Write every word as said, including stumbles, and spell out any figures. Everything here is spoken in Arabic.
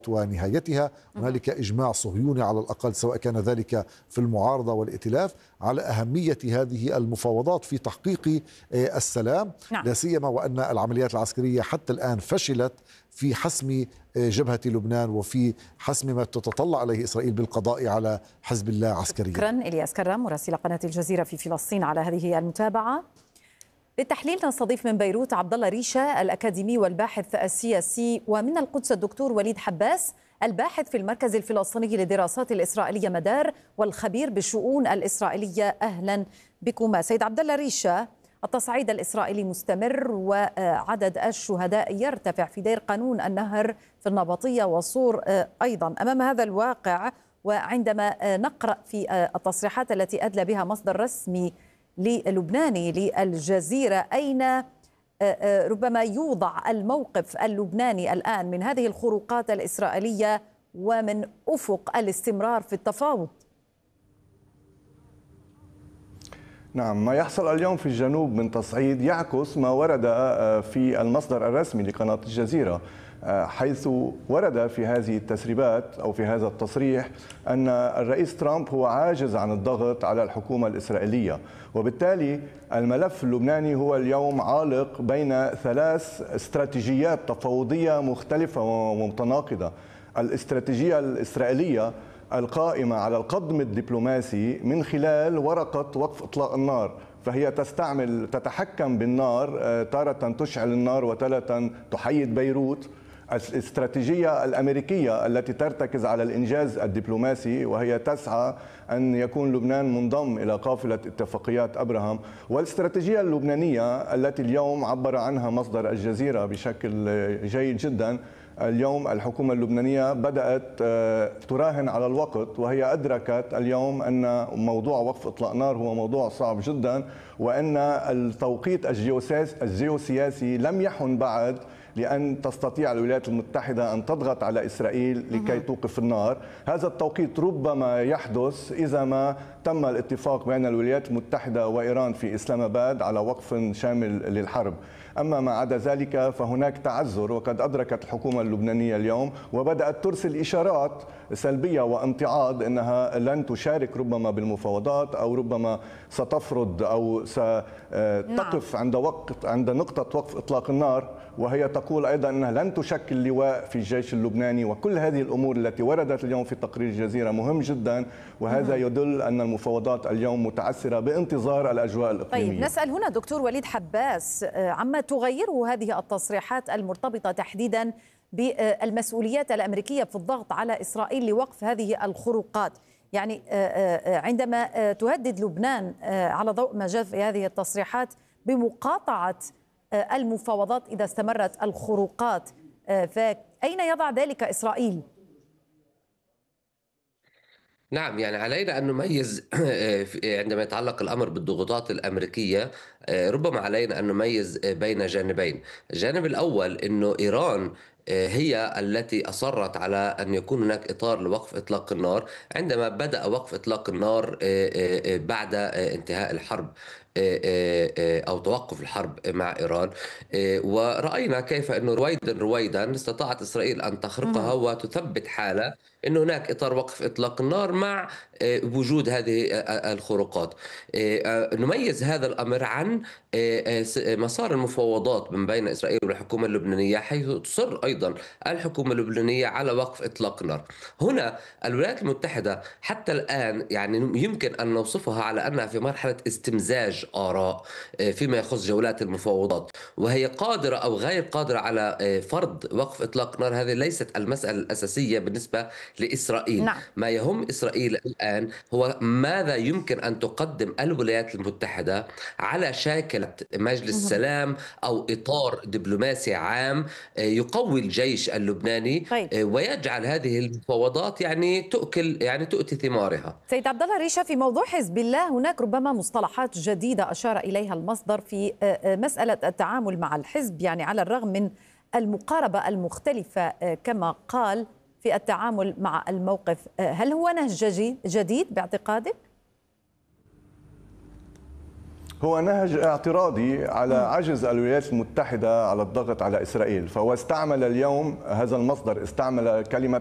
ونهايتها. هنالك إجماع صهيوني على الأقل، سواء كان ذلك في المعارضة والائتلاف، على أهمية هذه المفاوضات في تحقيق السلام. نعم. لا سيما وأن العمليات العسكرية حتى الآن فشلت في حسم جبهة لبنان وفي حسم ما تتطلع عليه إسرائيل بالقضاء على حزب الله عسكريا. شكرا إلياس كرم مراسل قناة الجزيرة في فلسطين على هذه المتابعة. للتحليل نستضيف من بيروت عبد الله ريشة الأكاديمي والباحث السياسي، ومن القدس الدكتور وليد حباس الباحث في المركز الفلسطيني للدراسات الإسرائيلية مدار والخبير بالشؤون الإسرائيلية. أهلا بكما. سيد عبد الله ريشة، التصعيد الإسرائيلي مستمر وعدد الشهداء يرتفع في دير قانون النهر في النبطية وصور أيضا. أمام هذا الواقع وعندما نقرأ في التصريحات التي أدلى بها مصدر رسمي للبناني للجزيرة، أين ربما يوضع الموقف اللبناني الآن من هذه الخروقات الإسرائيلية ومن أفق الاستمرار في التفاوض؟ نعم، ما يحصل اليوم في الجنوب من تصعيد يعكس ما ورد في المصدر الرسمي لقناة الجزيرة، حيث ورد في هذه التسريبات أو في هذا التصريح أن الرئيس ترامب هو عاجز عن الضغط على الحكومة الإسرائيلية، وبالتالي الملف اللبناني هو اليوم عالق بين ثلاث استراتيجيات تفاوضية مختلفة ومتناقضة. الاستراتيجية الإسرائيلية القائمة على القدم الدبلوماسي من خلال ورقة وقف إطلاق النار، فهي تستعمل تتحكم بالنار، تارة تشعل النار وتارة تحيد بيروت. الاستراتيجية الأمريكية التي ترتكز على الإنجاز الدبلوماسي، وهي تسعى أن يكون لبنان منضم إلى قافلة اتفاقيات أبراهام. والاستراتيجية اللبنانية التي اليوم عبر عنها مصدر الجزيرة بشكل جيد جدا. اليوم الحكومة اللبنانية بدأت تراهن على الوقت، وهي أدركت اليوم أن موضوع وقف إطلاق نار هو موضوع صعب جدا، وأن التوقيت الجيوسياسي لم يحن بعد لأن تستطيع الولايات المتحدة أن تضغط على إسرائيل لكي توقف النار. هذا التوقيت ربما يحدث إذا ما تم الاتفاق بين الولايات المتحدة وإيران في إسلام آباد على وقف شامل للحرب. أما ما عدا ذلك فهناك تعذر، وقد أدركت الحكومة اللبنانية اليوم وبدأت ترسل إشارات سلبية وامتعاض أنها لن تشارك ربما بالمفاوضات، أو ربما ستفرض أو ستقف عند وقت عند نقطة وقف إطلاق النار، وهي تقول أيضا أنها لن تشكل لواء في الجيش اللبناني. وكل هذه الأمور التي وردت اليوم في تقرير الجزيرة مهم جدا، وهذا يدل أن المفاوضات اليوم متعثرة بانتظار الأجواء الإقليمية. طيب، نسأل هنا دكتور وليد حباس عما تغيره هذه التصريحات المرتبطة تحديدا بالمسؤوليات الأمريكية في الضغط على إسرائيل لوقف هذه الخروقات. يعني عندما تهدد لبنان على ضوء ما جاء في هذه التصريحات بمقاطعة المفاوضات إذا استمرت الخروقات، فأين يضع ذلك إسرائيل؟ نعم، يعني علينا أن نميز عندما يتعلق الأمر بالضغوطات الأمريكية، ربما علينا أن نميز بين جانبين. الجانب الأول أنه إيران هي التي أصرت على أن يكون هناك إطار لوقف إطلاق النار عندما بدأ وقف إطلاق النار بعد انتهاء الحرب أو توقف الحرب مع إيران، ورأينا كيف أنه رويدا رويدا استطاعت إسرائيل أن تخرقها وتثبت حالة أن هناك إطار وقف إطلاق النار مع وجود هذه الخروقات. نميز هذا الأمر عن مسار المفاوضات من بين إسرائيل والحكومة اللبنانية، حيث تصر أيضا الحكومة اللبنانية على وقف إطلاق النار. هنا الولايات المتحدة حتى الآن يعني يمكن أن نوصفها على أنها في مرحلة استمزاج آراء فيما يخص جولات المفاوضات، وهي قادرة أو غير قادرة على فرض وقف إطلاق نار. هذه ليست المسألة الأساسية بالنسبة لإسرائيل. نعم. ما يهم إسرائيل الآن هو ماذا يمكن أن تقدم الولايات المتحدة على شاكلة مجلس سلام أو إطار دبلوماسي عام يقوي الجيش اللبناني. طيب. ويجعل هذه المفاوضات يعني تؤكل يعني تؤتي ثمارها. سيد عبد الله ريشة، في موضوع حزب الله هناك ربما مصطلحات جديدة أشار إليها المصدر في مسألة التعامل مع الحزب، يعني على الرغم من المقاربة المختلفة كما قال في التعامل مع الموقف. هل هو نهج جديد باعتقادك؟ هو نهج اعتراضي على عجز الولايات المتحدة على الضغط على إسرائيل، فهو استعمل اليوم هذا المصدر، استعمل كلمة